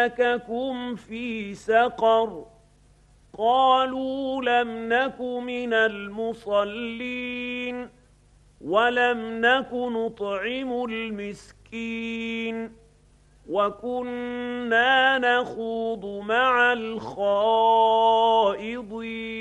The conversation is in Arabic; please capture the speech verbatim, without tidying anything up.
سَلَكَكُمْ فِي سَقَرَ قَالُوا لَمْ نَكُ مِنَ الْمُصَلِّينَ وَلَمْ نَكُ نُطْعِمُ الْمِسْكِينَ وَكُنَّا نَخُوضُ مَعَ الْخَائِضِينَ